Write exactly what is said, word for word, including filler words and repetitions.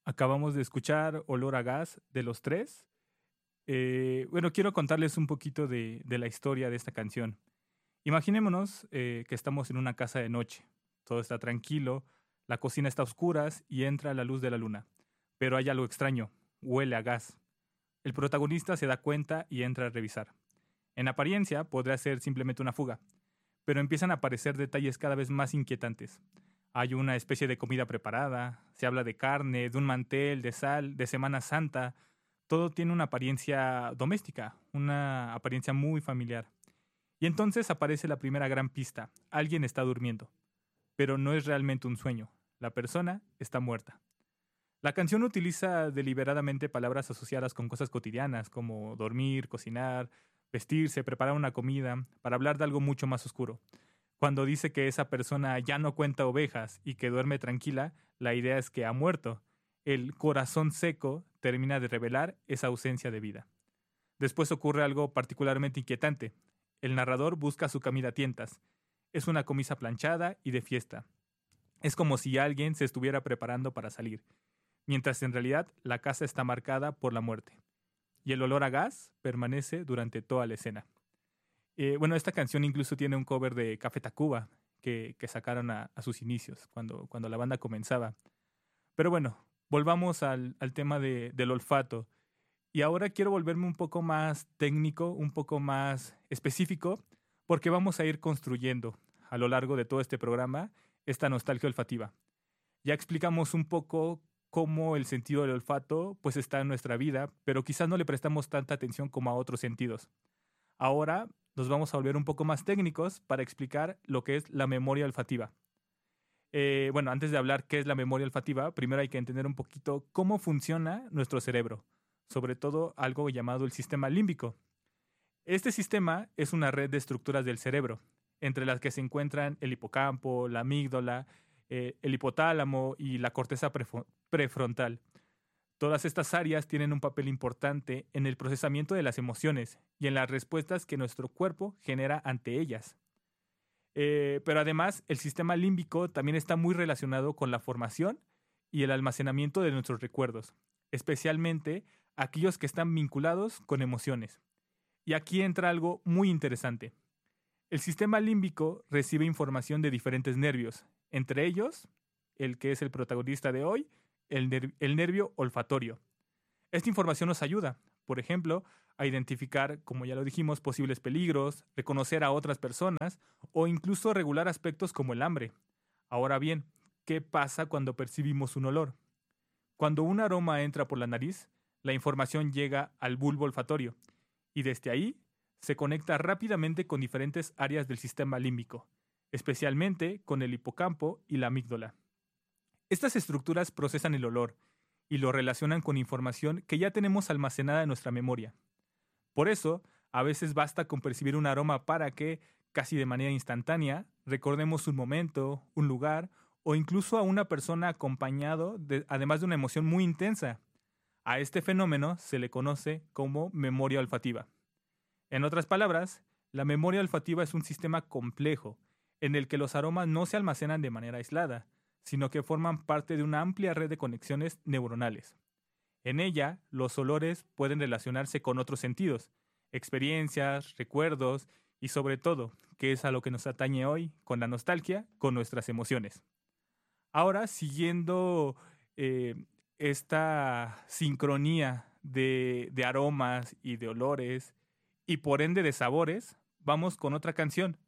Acabamos de escuchar Olor a Gas de Los Tres. Eh, bueno, quiero contarles un poquito de, de la historia de esta canción. Imaginémonos eh, que estamos en una casa de noche. Todo está tranquilo, la cocina está a oscuras y entra la luz de la luna. Pero hay algo extraño, huele a gas. El protagonista se da cuenta y entra a revisar. En apariencia podría ser simplemente una fuga, pero empiezan a aparecer detalles cada vez más inquietantes. Hay una especie de comida preparada, se habla de carne, de un mantel, de sal, de Semana Santa. Todo tiene una apariencia doméstica, una apariencia muy familiar. Y entonces aparece la primera gran pista. Alguien está durmiendo. Pero no es realmente un sueño. La persona está muerta. La canción utiliza deliberadamente palabras asociadas con cosas cotidianas, como dormir, cocinar, vestirse, preparar una comida, para hablar de algo mucho más oscuro. Cuando dice que esa persona ya no cuenta ovejas y que duerme tranquila, la idea es que ha muerto. El corazón seco termina de revelar esa ausencia de vida. Después ocurre algo particularmente inquietante. El narrador busca su camisa a tientas. Es una camisa planchada y de fiesta. Es como si alguien se estuviera preparando para salir, mientras en realidad la casa está marcada por la muerte. Y el olor a gas permanece durante toda la escena. Eh, bueno, esta canción incluso tiene un cover de Café Tacuba que, que sacaron a, a sus inicios, cuando, cuando la banda comenzaba. Pero bueno, volvamos al, al tema de, del olfato. Y ahora quiero volverme un poco más técnico, un poco más específico, porque vamos a ir construyendo a lo largo de todo este programa esta nostalgia olfativa. Ya explicamos un poco cómo el sentido del olfato pues está en nuestra vida, pero quizás no le prestamos tanta atención como a otros sentidos. Ahora nos vamos a volver un poco más técnicos para explicar lo que es la memoria olfativa. Eh, bueno, antes de hablar qué es la memoria olfativa, primero hay que entender un poquito cómo funciona nuestro cerebro, sobre todo algo llamado el sistema límbico. Este sistema es una red de estructuras del cerebro, entre las que se encuentran el hipocampo, la amígdala, eh, el hipotálamo y la corteza prefo- prefrontal. Todas estas áreas tienen un papel importante en el procesamiento de las emociones y en las respuestas que nuestro cuerpo genera ante ellas. Eh, pero además, el sistema límbico también está muy relacionado con la formación y el almacenamiento de nuestros recuerdos, especialmente aquellos que están vinculados con emociones. Y aquí entra algo muy interesante. El sistema límbico recibe información de diferentes nervios, entre ellos, el que es el protagonista de hoy, el, ner- el nervio olfatorio. Esta información nos ayuda, por ejemplo, a identificar, como ya lo dijimos, posibles peligros, reconocer a otras personas o incluso regular aspectos como el hambre. Ahora bien, ¿qué pasa cuando percibimos un olor? Cuando un aroma entra por la nariz, la información llega al bulbo olfatorio y desde ahí se conecta rápidamente con diferentes áreas del sistema límbico, especialmente con el hipocampo y la amígdala. Estas estructuras procesan el olor y lo relacionan con información que ya tenemos almacenada en nuestra memoria. Por eso, a veces basta con percibir un aroma para que, casi de manera instantánea, recordemos un momento, un lugar o incluso a una persona acompañado, de, además de una emoción muy intensa. A este fenómeno se le conoce como memoria olfativa. En otras palabras, la memoria olfativa es un sistema complejo en el que los aromas no se almacenan de manera aislada, sino que forman parte de una amplia red de conexiones neuronales. En ella, los olores pueden relacionarse con otros sentidos, experiencias, recuerdos y sobre todo, que es a lo que nos atañe hoy, con la nostalgia, con nuestras emociones. Ahora, siguiendo eh, esta sincronía de, de aromas y de olores y por ende de sabores, vamos con otra canción